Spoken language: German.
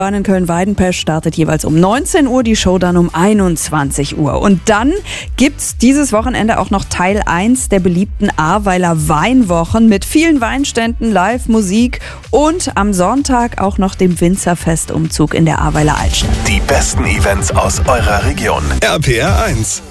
In Köln-Weidenpesch startet jeweils um 19 Uhr, die Show dann um 21 Uhr. Und dann gibt's dieses Wochenende auch noch Teil 1 der beliebten Ahrweiler Weinwochen mit vielen Weinständen, Live-Musik und am Sonntag auch noch dem Winzerfestumzug in der Ahrweiler Altstadt. Die besten Events aus eurer Region. RPR 1.